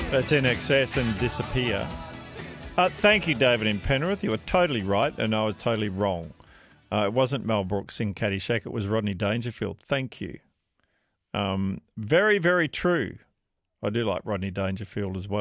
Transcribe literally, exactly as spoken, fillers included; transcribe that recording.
That's In Excess and Disappear. Uh, thank you, David in Penrith. You were totally right, and I was totally wrong. Uh, it wasn't Mel Brooks in Caddyshack. It was Rodney Dangerfield. Thank you. Um, very, very true. I do like Rodney Dangerfield as well.